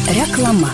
Reklama.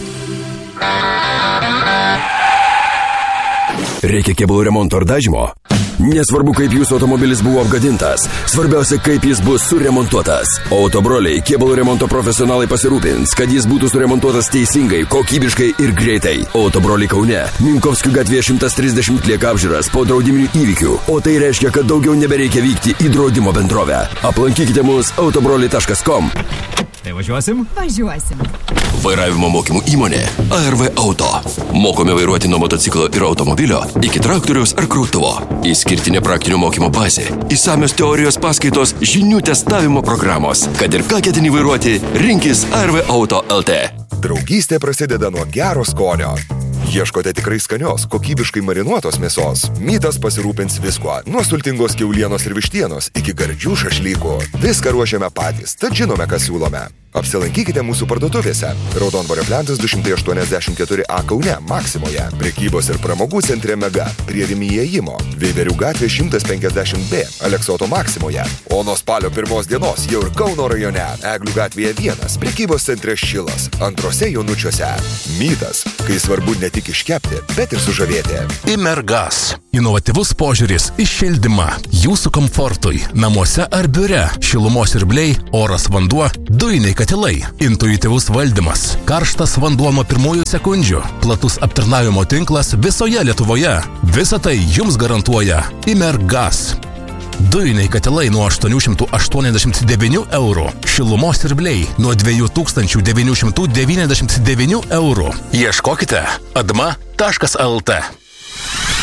Reikia kėbulų remonto ar dažymo? Nesvarbu, kaip jūsų automobilis buvo apgadintas, svarbiausia, kaip jis bus suremontuotas. Autobroliai kėbulų remonto profesionalai pasirūpins, kad jis būtų suremontuotas teisingai, kokybiškai ir greitai. Autobroliai Kaune, Minkovskių gatvėje 130 lieka apžiūras po draudiminių įvykių, o tai reiškia, kad daugiau nebereikia vykti į draudimo bendrovę. Aplankykite mus autobroliai.com. Tai važiuosim? Važiuosim. Vairavimo mokymų įmonė ARV Auto. Mokome vairuoti nuo motociklo ir automobilio iki traktoriaus ar krautuvo. Išskirtinė praktinių mokymo bazė, išsamios teorijos paskaitos, žinių testavimo programos. Kad ir ką ketini vairuoti, rinkis ARV Auto LT. Draugystė prasideda nuo gero skonio. Ieškote tikrai skanios, kokybiškai marinuotos mėsos. Mytas pasirūpins viskuo, nuo sultingos kiaulienos ir vištienos iki gardžių šašlykų. Viską ruošiame patys, tad žinome, ką siūlome. Apsilankykite mūsų parduotuvėse. Raudondvario plentas 284A Kaune, Maksimoje. Prekybos ir pramogų centre Mega, prie Rimi įėjimo. Veiverių gatvė 150B, Aleksoto Maksimoje. O nuo spalio 1 dienos jau ir Kauno rajone, Eglių gatvėje 1, prekybos centre Šilas, antrose Jonučiuose. Mytas, kai svarbu ne tik iškepti, bet ir sužavėti. Imergas. Inovatyvus požiūris į šildymą. Jūsų komfortui, namuose ar biure. Šilumos siurbliai, oras vanduo, dujiniai katilai. Intuityvus valdymas. Karštas vanduo nuo pirmųjų sekundžių. Platus aptarnavimo tinklas visoje Lietuvoje. Visą tai jums garantuoja Imergas. Dujiniai katilai nuo 889 eurų. Šilumos siurbliai nuo 2999 eurų. Ieškokite adma.lt.